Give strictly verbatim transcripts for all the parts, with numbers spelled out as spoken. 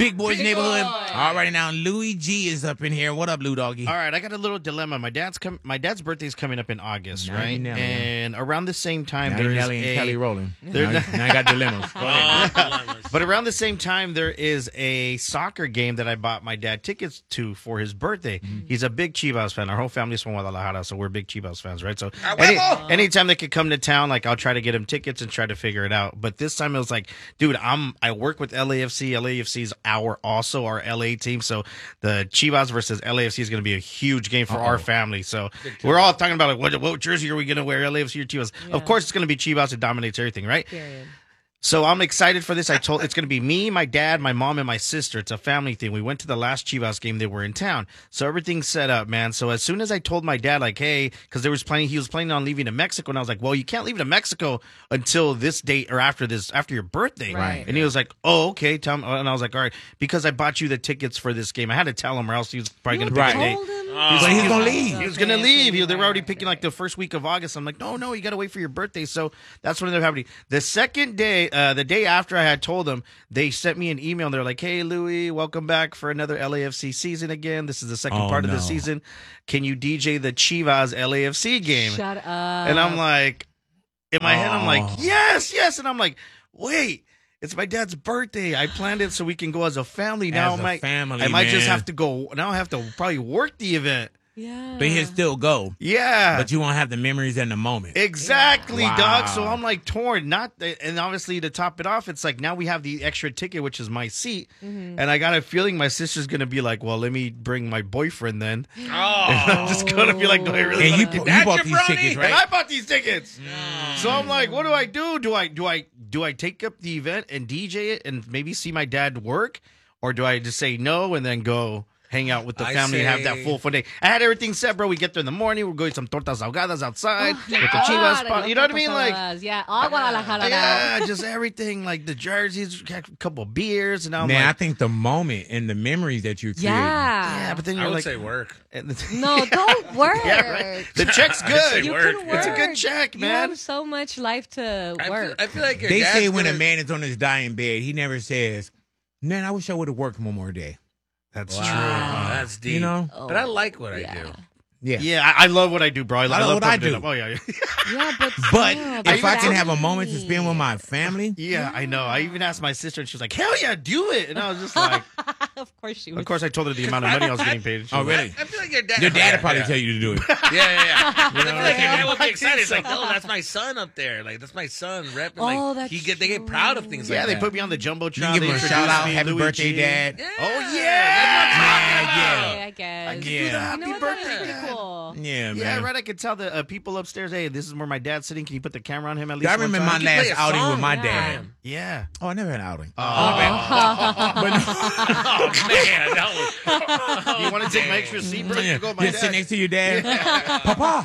Big Boys Neighborhood. All right, now Louis G is up in here. What up, Lou Doggy? All right, I got a little dilemma. My dad's com- my dad's birthday's coming up in August, Now right? you Nelly. And around the same time, Now there you is Nelly and a Kelly rolling. There- Now, now I got dilemmas. Go ahead. but around the same time, there is a soccer game that I bought my dad tickets to for his birthday. Mm-hmm. He's a big Chivas fan. Our whole family's from Guadalajara, so we're big Chivas fans, right? So any, anytime they could come to town, like I'll try to get him tickets and try to figure it out. But this time it was like, dude, I'm I work with L A F C. L A F C is our also our L A team, so the Chivas versus L A F C is going to be a huge game for Uh-oh. our family. So we're all talking about like, what, what jersey are we going to wear? L A F C or Chivas? Yeah. Of course, it's going to be Chivas. It dominates everything, right? Period. So I'm excited for this. I told it's going to be me, my dad, my mom, and my sister. It's a family thing. We went to the last Chivas game. They were in town, so everything's set up, man. So as soon as I told my dad, like, hey, because there was planning, he was planning on leaving to Mexico, and I was like, well, you can't leave to Mexico until this date or after this, after your birthday, Right. And he was like, oh, okay, tell him. And I was like, all right, because I bought you the tickets for this game. I had to tell him, or else he was probably going to pick Right. a date. Told him? But he's gonna leave. He was Okay, gonna okay, leave. He- They were right, already right, picking right. like the first week of August. I'm like, no, no, you gotta wait for your birthday. So that's when they're happening. The second day, uh, the day after I had told them, they sent me an email. They're like, hey, Louis, welcome back for another L A F C season again. This is the second Oh, part of the no. season. Can you D J the Chivas L A F C game? Shut up. And I'm like, in my head, I'm like, Oh. yes, yes. And I'm like, wait. It's my dad's birthday. I planned it so we can go as a family. Now As I a might, family, I might just man. have to go. Now I have to probably work the event. yeah. But he'll still go. Yeah. But you won't have the memories in the moment. Exactly, Wow. dog. So I'm like torn. Not, and obviously to top it off, it's like now we have the extra ticket, which is my seat, Mm-hmm. and I got a feeling my sister's gonna be like, "Well, let me bring my boyfriend then." Oh. I'm just gonna be like, "Do I really?" And you, wanna you do that?" bought your these brony? tickets, And right? I bought these tickets. So I'm like, what do I do? Do I do I do I take up the event and D J it and maybe see my dad work, or do I just say no and then go hang out with the I family and have that say- full fun day? I had everything set, bro. We get there in the morning. We're going to some tortas ahogadas outside Oh, with the God, Chivas I spot. love You know what I mean? tortas Like, ahogadas. yeah, all Guadalajara now. yeah, just everything, like the jerseys, a couple beers, and I'm Man, I like, think the moment and the memories that you're creating. Yeah. yeah, but then I you're would like, say work. No, don't work. yeah, right. The check's I'd good. say You work. can work. It's a good check, You man. have so much life to I feel, work. I feel like your They dad's say when gonna, a man is on his dying bed, he never says, man, I wish I would have worked one more day. That's Wow, true. that's deep. You know? But I like what I yeah. do. Yeah. Yeah, I, I love what I do, bro. I, lo- I I love love what I pumping it do. up. Oh yeah, yeah. Yeah, but But still, if I can have a exactly. moment to spend with my family, Yeah, I know. I even asked my sister, and she was like, "Hell yeah, do it!" And I was just like, Of course she was. of course, I told her the amount of money I was getting paid. and she oh was like, really? I feel like your dad. Your dad yeah, would probably yeah. tell you to do it. Yeah, yeah, yeah. I feel like your dad would be I excited. think It's like, so. no, that's my son up there. Like, that's my son repping. Oh, Like, that's he get they get proud of things Yeah, like they that. put me on the jumbotron. You can give They him a introduced shout out. me, Happy Louis birthday, G. Dad. Yeah, Oh, that's yeah. what I'm talking about. Okay, I guess. I can Yeah. do that. You Happy know what? birthday, That's pretty Dad. cool. Yeah, man. Yeah, right. I could tell the uh, people upstairs. Hey, this is where my dad's sitting. Can you put the camera on him at least? I one remember my time? last play a outing song. with my Yeah. dad. Yeah. Oh, I never had an outing. Oh, Oh man, that was. you want to take my extra seat, bro? Yeah, You go, with my yeah, sit dad. next to your dad. Papa.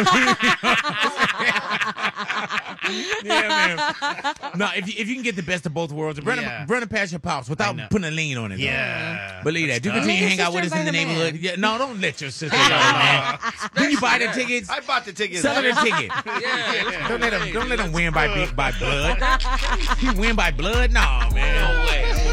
yeah, man. No, if you, if you can get the best of both worlds, run, Yeah. run it past your pops I without know. putting a lean on it. though. Yeah. Believe that. You That's continue to Let hang your out with us sister in the invite him neighborhood. in. Yeah, no, don't let your sister go, man. When you buy the tickets, I bought the tickets. sell her the ticket. Yeah, Don't let him. Don't let him win by by blood. He win by blood? No, man. no way.